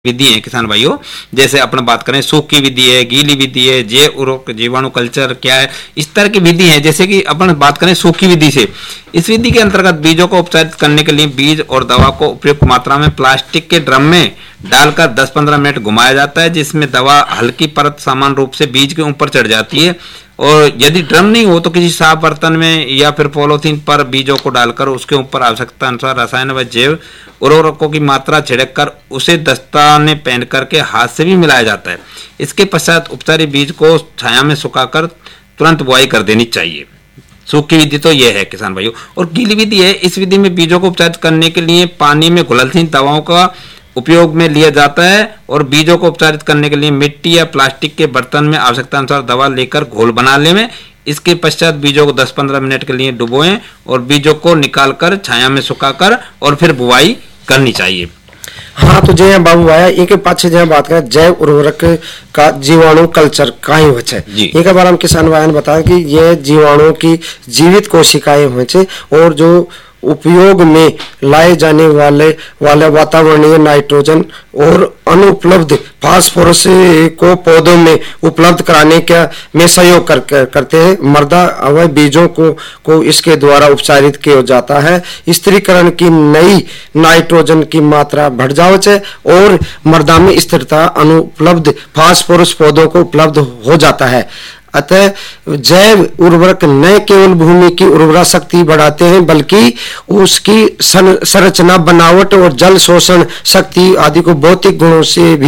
विधि है किसान भाइयों। जैसे अपन बात करें सूखी विधि है, गीली विधि है, जैव उर्वरक जीवाणु कल्चर क्या है, इस तरह की विधि है। जैसे कि अपन बात करें सूखी विधि से, इस विधि के अंतर्गत बीजों को उपचारित करने के लिए बीज और दवा को उपयुक्त मात्रा में प्लास्टिक के ड्रम में डालकर 10-15 मिनट घुमाया जाता है, जिसमें दवा हल्की परत समान रूप से बीज के ऊपर चढ़ जाती है। और यदि ड्रम नहीं हो तो किसी साफ बर्तन में या फिर पॉलीथीन पर बीजों को डालकर उसके ऊपर आवश्यकता अनुसार रसायन व जैव उर्वरकों की मात्रा छिड़क कर उसे दस्ताने पहन करके हाथ से भी मिलाया जाता है। इसके पश्चात उपचारित बीज को छाया में सुखाकर तुरंत बुआई कर देनी चाहिए। सूखी विधि तो यह है किसान भाइयों। और गीली विधि है, इस विधि में बीजों को उपचारित करने के लिए पानी में घुलनशील दवाओं का उपयोग में लिया जाता है और बीजों को उपचारित करने के लिए मिट्टी या प्लास्टिक के बर्तन में आवश्यकता अनुसार दवा लेकर घोल बना लें। इसके पश्चात बीजों को 10-15 मिनट के लिए डुबोएं और बीजों को निकालकर छाया में सुखाकर और फिर बुआई करनी चाहिए। हाँ, तो जय बाबू आया एक पाछे जय बात करें जैव उर्वरक का जीवाणु कल्चर काहे होचे। एक बार हम किसान भाई ने बताया कि ये जीवाणु की जीवित कोशिकाएं होचे और जो उपयोग में लाए जाने वाले वातावरणीय नाइट्रोजन और अनुपलब्ध फास्फोरस को पौधों में उपलब्ध कराने में सहयोग करते हैं। मृदा अवय बीजों को इसके द्वारा उपचारित किया जाता है। स्थिरीकरण की नई नाइट्रोजन की मात्रा बढ़ जावे और मृदा में स्थिरता अनुपलब्ध फास्फोरस पौधों को उपलब्ध हो जाता है। अतः जैव उर्वरक न केवल भूमि की उर्वरा शक्ति बढ़ाते हैं बल्कि उसकी संरचना, बनावट और जल शोषण शक्ति आदि को भौतिक गुणों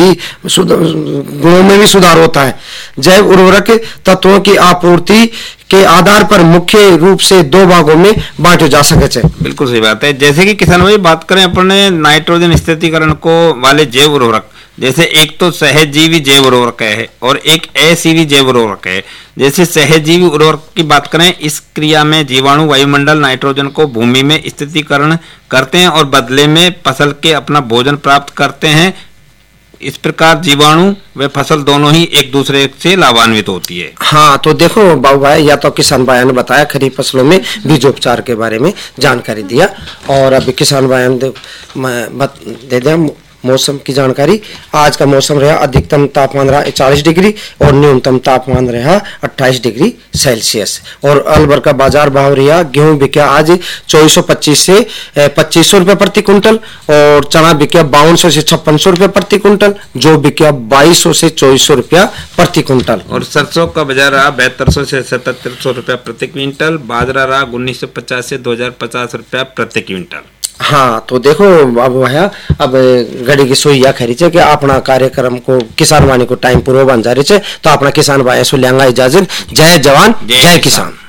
में भी सुधार होता है। जैव उर्वरक तत्वों की आपूर्ति के आधार पर मुख्य रूप से 2 भागों में बांटे जा सके। बिल्कुल सही बात है। जैसे कि किसान भाई बात करें अपने नाइट्रोजन स्थिरीकरण को वाले जैव उर्वरक, जैसे एक तो सहजीवी जैव उर्वरक है और एक असीवी जैव उर्वरक है। जैसे सहजीवी उर्वरक की बात करें, इस क्रिया में जीवाणु वायुमंडल नाइट्रोजन को भूमि में स्थिरीकरण करते हैं और बदले में फसल के अपना भोजन प्राप्त करते हैं। इस प्रकार जीवाणु व फसल दोनों ही एक दूसरे से लाभान्वित होती है। हाँ, तो देखो बाबू भाई, या तो किसान भाई ने बताया खरीफ फसलों में बीजोपचार के बारे में जानकारी दिया और अभी किसान भाई ने दे दिया मौसम की जानकारी। आज का मौसम रहा, अधिकतम तापमान रहा 40 डिग्री और न्यूनतम तापमान रहा 28 डिग्री सेल्सियस। और अलवर का बाजार भाव रहा, गेहूं बिका आज 2425 से 2500 रुपये प्रति कुंटल और चना बिका 5200 से 5600 रुपये प्रति कुंटल, जो बिका 2200 से 2400 रुपया प्रति कुंटल। और सरसों का बाजार रहा 7200 से 7700 रुपया प्रति क्विंटल, बाजरा रहा 1950 से 2050 रुपया प्रति क्विंटल। हाँ, तो देखो बाबू भैया, अब घड़ी की सोइया खरी छे कि अपना कार्यक्रम को किसान वाणी को टाइम पूरा बन जा रही है, तो अपना किसान भाई से लेंगा इजाजत। जय जवान जय किसान।